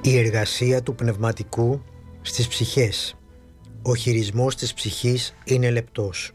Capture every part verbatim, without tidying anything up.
Η εργασία του πνευματικού στις ψυχές. Ο χειρισμός της ψυχής είναι λεπτός.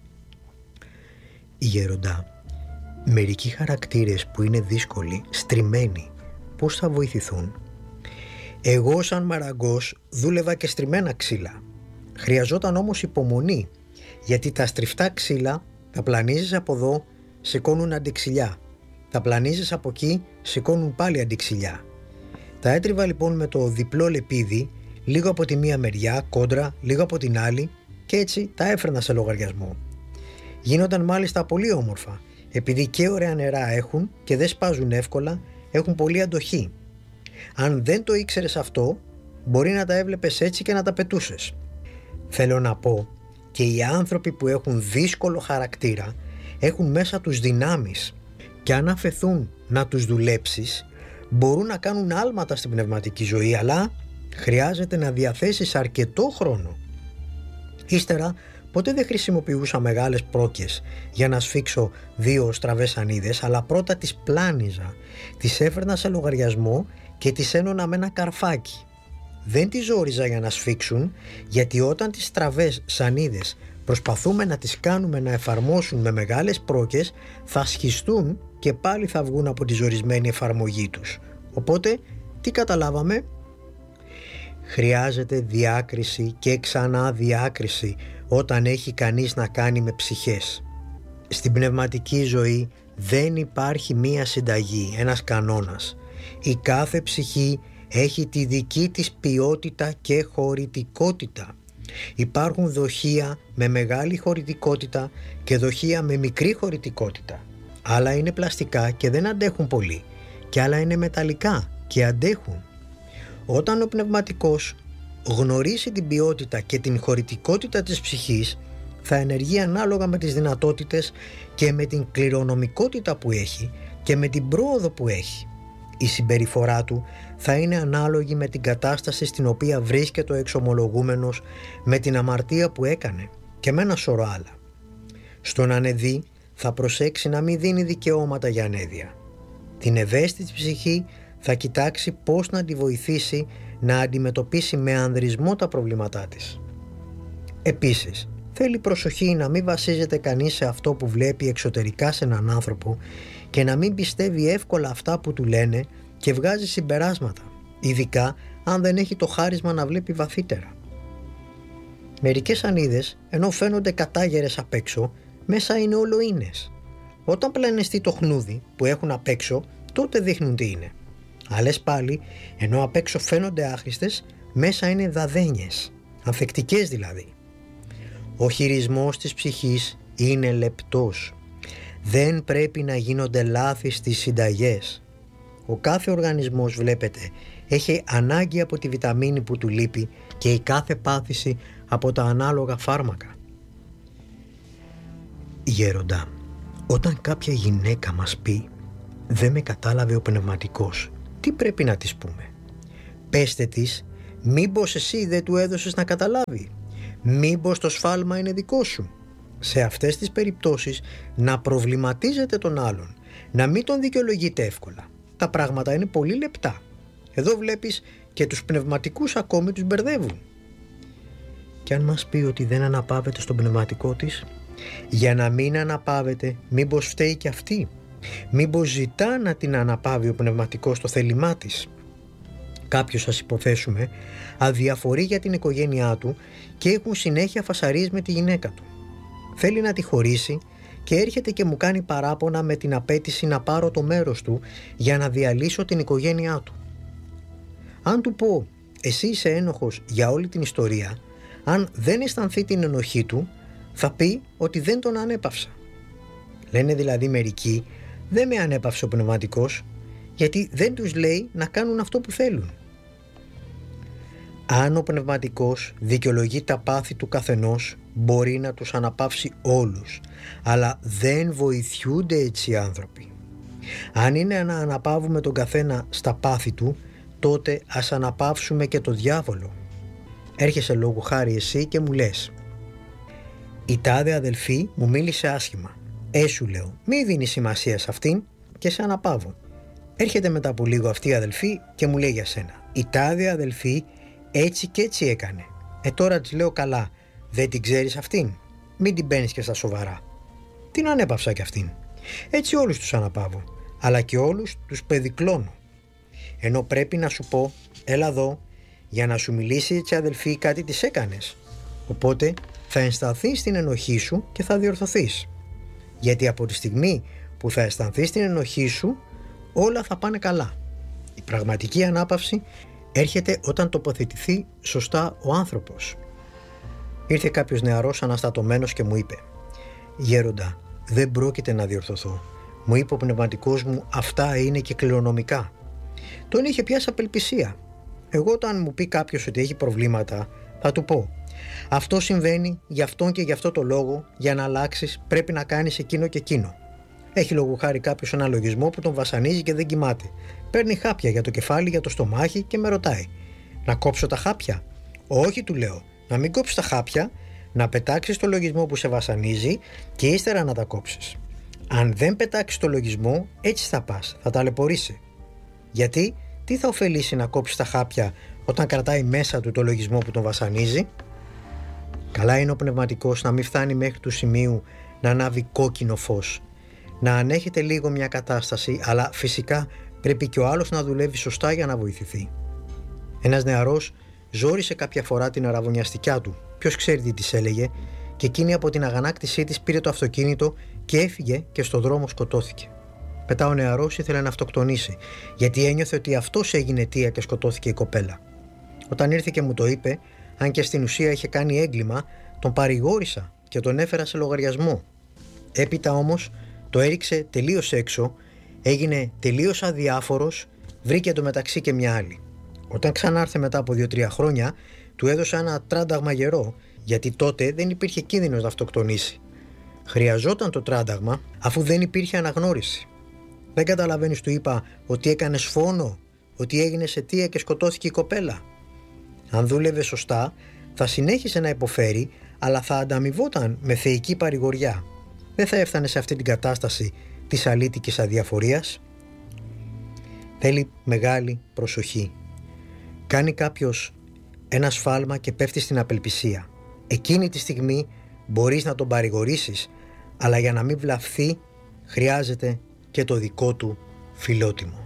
Γέροντα, μερικοί χαρακτήρες που είναι δύσκολοι, στριμμένοι, πώς θα βοηθηθούν? Εγώ σαν μαραγκός δούλευα και στριμμένα ξύλα. Χρειαζόταν όμως υπομονή, γιατί τα στριφτά ξύλα τα πλανίζεις από εδώ, σηκώνουν αντιξυλιά. Τα πλανίζεις από εκεί, σηκώνουν πάλι αντιξυλιά. Τα έτριβα λοιπόν με το διπλό λεπίδι, λίγο από τη μία μεριά, κόντρα, λίγο από την άλλη, και έτσι τα έφερνα σε λογαριασμό. Γίνονταν μάλιστα πολύ όμορφα, επειδή και ωραία νερά έχουν και δεν σπάζουν εύκολα, έχουν πολύ αντοχή. Αν δεν το ήξερες αυτό, μπορεί να τα έβλεπες έτσι και να τα πετούσες. Θέλω να πω, και οι άνθρωποι που έχουν δύσκολο χαρακτήρα έχουν μέσα τους δυνάμεις, και αν αφεθούν να τους δουλέψεις, μπορούν να κάνουν άλματα στην πνευματική ζωή, αλλά χρειάζεται να διαθέσεις αρκετό χρόνο. Ύστερα, ποτέ δεν χρησιμοποιούσα μεγάλες πρόκες για να σφίξω δύο στραβές ανίδες, αλλά πρώτα τις πλάνιζα, τις έφερνα σε λογαριασμό και τις ένωνα με ένα καρφάκι. Δεν τις ζόριζα για να σφίξουν, γιατί όταν τις στραβές σανίδες προσπαθούμε να τις κάνουμε να εφαρμόσουν με μεγάλες πρόκες, θα σχιστούν και πάλι θα βγουν από τη ζορισμένη εφαρμογή τους. Οπότε, τι καταλάβαμε? Χρειάζεται διάκριση και ξανά διάκριση όταν έχει κανείς να κάνει με ψυχές. Στην πνευματική ζωή δεν υπάρχει μία συνταγή, ένας κανόνας. Η κάθε ψυχή έχει τη δική της ποιότητα και χωρητικότητα. Υπάρχουν δοχεία με μεγάλη χωρητικότητα και δοχεία με μικρή χωρητικότητα. Άλλα είναι πλαστικά και δεν αντέχουν πολύ, και άλλα είναι μεταλλικά και αντέχουν. Όταν ο πνευματικός γνωρίσει την ποιότητα και την χωρητικότητα της ψυχής, θα ενεργεί ανάλογα με τις δυνατότητες και με την κληρονομικότητα που έχει και με την πρόοδο που έχει. Η συμπεριφορά του θα είναι ανάλογη με την κατάσταση στην οποία βρίσκεται ο εξομολογούμενος, με την αμαρτία που έκανε και με ένα σωρό άλλα. Στον ανεδί θα προσέξει να μην δίνει δικαιώματα για ανέδεια. Την ευαίσθητη ψυχή θα κοιτάξει πώς να τη βοηθήσει να αντιμετωπίσει με ανδρισμό τα προβλήματά της. Επίσης, θέλει προσοχή να μην βασίζεται κανείς σε αυτό που βλέπει εξωτερικά σε έναν άνθρωπο και να μην πιστεύει εύκολα αυτά που του λένε και βγάζει συμπεράσματα, ειδικά αν δεν έχει το χάρισμα να βλέπει βαθύτερα. Μερικές ανίδες, ενώ φαίνονται κατάγερες απ' έξω, μέσα είναι ολοίνες. Όταν πλανεστεί το χνούδι που έχουν απ' έξω, τότε δείχνουν τι είναι. Άλλες πάλι, ενώ απ' έξω φαίνονται άχρηστες, μέσα είναι δαδένιες, ανθεκτικές δηλαδή. Ο χειρισμός της ψυχής είναι λεπτός. Δεν πρέπει να γίνονται λάθη στις συνταγές. Ο κάθε οργανισμός, βλέπετε, έχει ανάγκη από τη βιταμίνη που του λείπει και η κάθε πάθηση από τα ανάλογα φάρμακα. Γέροντα, όταν κάποια γυναίκα μας πει «Δεν με κατάλαβε ο πνευματικός», τι πρέπει να της πούμε? Πέστε της, μήπως εσύ δεν του έδωσες να καταλάβει? Μήπως το σφάλμα είναι δικό σου? Σε αυτές τις περιπτώσεις να προβληματίζετε τον άλλον, να μην τον δικαιολογείτε εύκολα. Τα πράγματα είναι πολύ λεπτά. Εδώ βλέπεις και τους πνευματικούς ακόμη τους μπερδεύουν. Και αν μας πει ότι δεν αναπαύεται στον πνευματικό της, για να μην αναπαύεται, μήπως φταίει και αυτή? Μήπως ζητά να την αναπαύει ο πνευματικός στο θέλημά της? Κάποιος, ας υποθέσουμε, αδιαφορεί για την οικογένειά του και έχουν συνέχεια φασαρίες με τη γυναίκα του. Θέλει να τη χωρίσει και έρχεται και μου κάνει παράπονα με την απέτηση να πάρω το μέρος του για να διαλύσω την οικογένειά του. Αν του πω «Εσύ είσαι ένοχος για όλη την ιστορία», αν δεν αισθανθεί την ενοχή του, θα πει ότι δεν τον ανέπαυσα. Λένε δηλαδή μερικοί «Δεν με ανέπαυσε ο πνευματικός», γιατί δεν τους λέει να κάνουν αυτό που θέλουν. Αν ο πνευματικός δικαιολογεί τα πάθη του καθενός, μπορεί να τους αναπαύσει όλους, αλλά δεν βοηθιούνται έτσι οι άνθρωποι. Αν είναι να αναπαύουμε τον καθένα στα πάθη του, τότε ας αναπαύσουμε και το διάβολο. Έρχεσαι λόγου χάρη εσύ και μου λες «Η τάδε αδελφή μου μίλησε άσχημα. Ε, σου λέω, μη δίνει σημασία σε αυτήν και σε αναπαύω. Έρχεται μετά από λίγο αυτή η αδελφή και μου λέει για σένα. Η τάδε αδελφή έτσι και έτσι έκανε. Ε τώρα της λέω καλά, δεν την ξέρεις αυτήν? Μην την παίρνεις και στα σοβαρά. Την ανέπαυσα κι αυτήν. Έτσι όλους τους αναπαύω, αλλά και όλους τους παιδικλώνω. Ενώ πρέπει να σου πω, έλα εδώ, για να σου μιλήσει έτσι αδελφή κάτι της έκανες. Οπότε θα αισθανθείς την ενοχή σου και θα διορθωθείς. Γιατί από τη στιγμή που θα αισθανθείς την ενοχή σου, όλα θα πάνε καλά. Η πραγματική ανάπαυση έρχεται όταν τοποθετηθεί σωστά ο άνθρωπος. Ήρθε κάποιος νεαρός αναστατωμένος και μου είπε: «Γέροντα, δεν πρόκειται να διορθωθώ. Μου είπε ο πνευματικός μου, αυτά είναι και κληρονομικά». Τον είχε πιάσει απελπισία. Εγώ όταν μου πει κάποιος ότι έχει προβλήματα, θα του πω: αυτό συμβαίνει γι' αυτόν και γι' αυτό το λόγο, για να αλλάξεις πρέπει να κάνεις εκείνο και εκείνο. Έχει λόγου χάρη κάποιος ένα λογισμό που τον βασανίζει και δεν κοιμάται. Παίρνει χάπια για το κεφάλι, για το στομάχι και με ρωτάει: να κόψω τα χάπια? Όχι, του λέω, να μην κόψεις τα χάπια, να πετάξεις το λογισμό που σε βασανίζει και ύστερα να τα κόψεις. Αν δεν πετάξεις το λογισμό, έτσι θα πας, θα ταλαιπωρήσει. Γιατί, τι θα ωφελήσει να κόψεις τα χάπια όταν κρατάει μέσα του το λογισμό που τον βασανίζει? Καλά είναι ο πνευματικός να μην φτάνει μέχρι του σημείου να ανάβει κόκκινο φως. Να ανέχεται λίγο μια κατάσταση, αλλά φυσικά πρέπει και ο άλλος να δουλεύει σωστά για να βοηθηθεί. Ένας νεαρός ζόρισε κάποια φορά την αραβωνιαστικιά του, ποιος ξέρει τι της έλεγε, και εκείνη από την αγανάκτησή της πήρε το αυτοκίνητο και έφυγε και στο δρόμο σκοτώθηκε. Μετά ο νεαρός ήθελε να αυτοκτονήσει, γιατί ένιωθε ότι αυτός έγινε αιτία και σκοτώθηκε η κοπέλα. Όταν ήρθε και μου το είπε, αν και στην ουσία είχε κάνει έγκλημα, τον παρηγόρησα και τον έφερα σε λογαριασμό. Έπειτα όμως το έριξε τελείως έξω, έγινε τελείως αδιάφορος, βρήκε εντωμεταξύ και μια άλλη. Όταν ξανάρθε μετά από δύο τρία χρόνια, του έδωσα ένα τράνταγμα γερό, γιατί τότε δεν υπήρχε κίνδυνος να αυτοκτονήσει. Χρειαζόταν το τράνταγμα αφού δεν υπήρχε αναγνώριση. Δεν καταλαβαίνεις, του είπα, ότι έκανες φόνο, ότι έγινες αιτία και σκοτώθηκε η κοπέλα? Αν δούλευε σωστά, θα συνέχισε να υποφέρει, αλλά θα ανταμοιβόταν με θεϊκή παρηγοριά. Δεν θα έφτανε σε αυτή την κατάσταση της αλήτικης αδιαφορίας. Θέλει μεγάλη προσοχή. Κάνει κάποιος ένα σφάλμα και πέφτει στην απελπισία. Εκείνη τη στιγμή μπορείς να τον παρηγορήσεις, αλλά για να μην βλαφθεί χρειάζεται και το δικό του φιλότιμο.